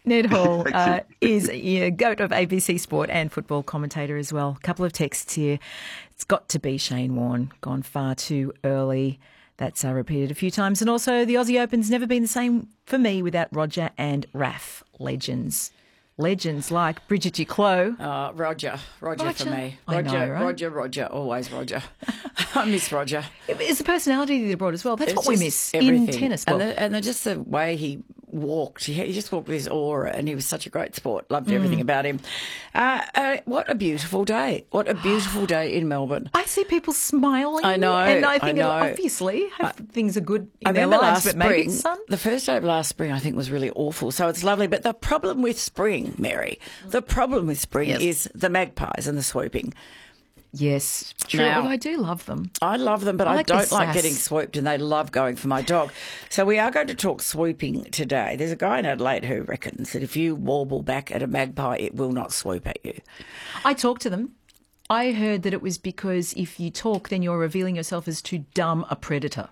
Ned Hall is a GOAT of ABC Sport and football commentator as well. A couple of texts here. It's got to be Shane Warne, gone far too early. That's repeated a few times. And also the Aussie Open's never been the same for me without Roger and Raf, legends. Legends like Bridget Duclos. Roger for me. I know, right? Roger, always Roger. I miss Roger. It's the personality that he brought as well. That's what we miss everything. in tennis. And just the way he walked. He just walked with his aura, and he was such a great sport. Loved everything about him. What a beautiful day. What a beautiful day in Melbourne. I see people smiling. I know. And I think obviously things are good in their lives, but maybe it's sun. The first day of last spring, I think, was really awful. So it's lovely. But the problem with spring, Mary, is the magpies and the swooping. Yes, true. Now, Well, I do love them. I love them, but I don't like getting swooped, and they love going for my dog. So we are going to talk swooping today. There's a guy in Adelaide who reckons that if you warble back at a magpie, it will not swoop at you. I talked to them. I heard that it was because if you talk, then you're revealing yourself as too dumb a predator.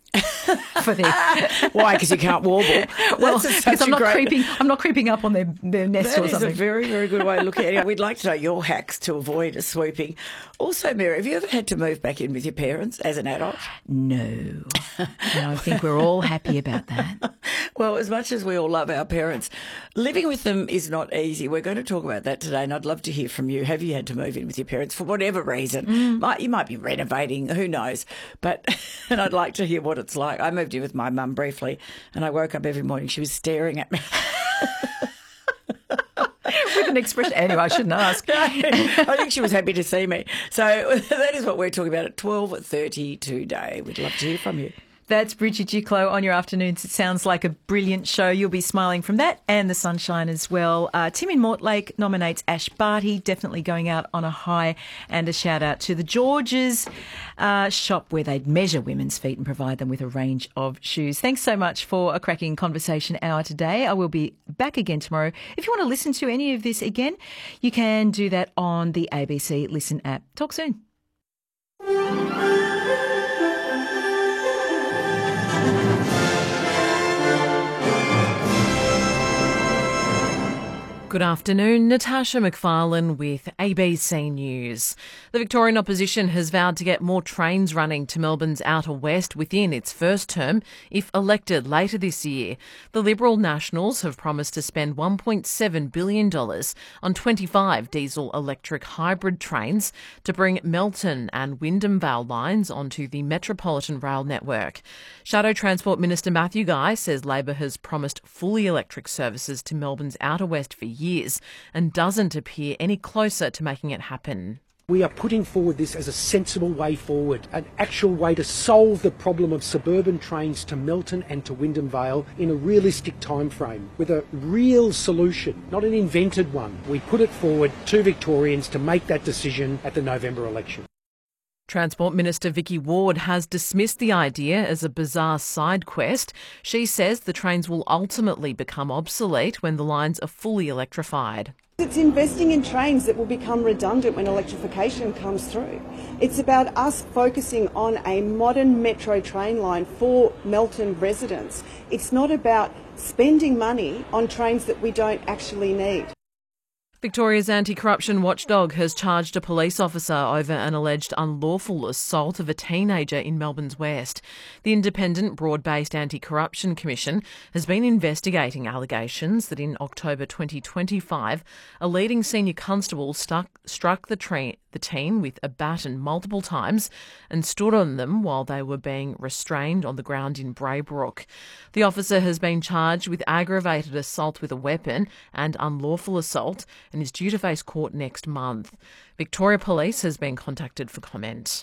Why? Because you can't warble. Well, because I'm not creeping up on their nest or something. That is a very, very good way of looking at it. We'd like to know your hacks to avoid a swooping. Also, Mary, have you ever had to move back in with your parents as an adult? No. And I think we're all happy about that. Well, as much as we all love our parents, living with them is not easy. We're going to talk about that today, and I'd love to hear from you. Have you had to move in with your parents for whatever reason? You might be renovating, who knows? And I'd like to hear what it's like. I moved in with my mum briefly, and I woke up every morning. She was staring at me. With an expression. Anyway, I shouldn't ask. I think she was happy to see me. So that is what we're talking about at 12:30 today. We'd love to hear from you. That's Bridget Duclos on your afternoons. It sounds like a brilliant show. You'll be smiling from that and the sunshine as well. Tim in Mortlake nominates Ash Barty, definitely going out on a high. And a shout out to the Georges shop where they measure women's feet and provide them with a range of shoes. Thanks so much for a cracking conversation hour today. I will be back again tomorrow. If you want to listen to any of this again, you can do that on the ABC Listen app. Talk soon. Good afternoon, Natasha McFarlane with ABC News. The Victorian opposition has vowed to get more trains running to Melbourne's outer west within its first term if elected later this year. The Liberal Nationals have promised to spend $1.7 billion on 25 diesel-electric hybrid trains to bring Melton and Wyndham Vale lines onto the Metropolitan Rail network. Shadow Transport Minister Matthew Guy says Labor has promised fully electric services to Melbourne's outer west for years and doesn't appear any closer to making it happen. We are putting forward this as a sensible way forward, an actual way to solve the problem of suburban trains to Melton and to Wyndham Vale in a realistic time frame, with a real solution, not an invented one. We put it forward to Victorians to make that decision at the November election. Transport Minister Vicky Ward has dismissed the idea as a bizarre side quest. She says the trains will ultimately become obsolete when the lines are fully electrified. It's investing in trains that will become redundant when electrification comes through. It's about us focusing on a modern metro train line for Melton residents. It's not about spending money on trains that we don't actually need. Victoria's anti-corruption watchdog has charged a police officer over an alleged unlawful assault of a teenager in Melbourne's West. The Independent Broad-Based Anti-Corruption Commission has been investigating allegations that in October 2025, a leading senior constable struck the teen with a baton multiple times and stood on them while they were being restrained on the ground in Braybrook. The officer has been charged with aggravated assault with a weapon and unlawful assault and is due to face court next month. Victoria Police has been contacted for comment.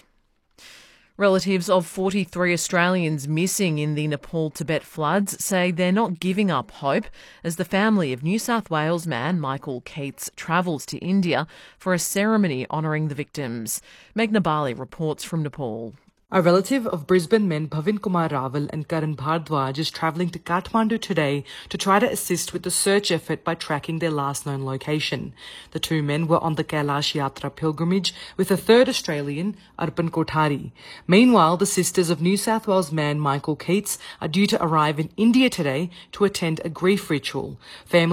Relatives of 43 Australians missing in the Nepal-Tibet floods say they're not giving up hope as the family of New South Wales man Michael Keats travels to India for a ceremony honouring the victims. Meghna Bali reports from Nepal. A relative of Brisbane men Bhavin Kumar Raval and Karan Bhardwaj is travelling to Kathmandu today to try to assist with the search effort by tracking their last known location. The two men were on the Kailash Yatra pilgrimage with a third Australian, Arpan Kothari. Meanwhile, the sisters of New South Wales man Michael Keats are due to arrive in India today to attend a grief ritual. Family